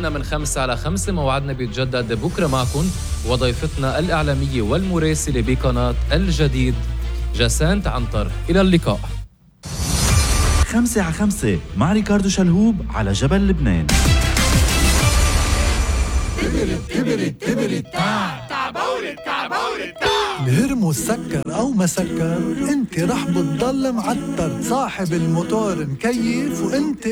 لقائنا من 5 على 5، موعدنا بيتجدد بكرة معكم وضيفتنا الإعلامية والمراسلة بقناة الجديد جاسانت عنتر. إلى اللقاء. 5 على 5 مع ريكاردو شلهوب على جبل لبنان. الهرمو سكر أو ما سكر، انت رح بتضل معتر. صاحب الموتور مكيف وانت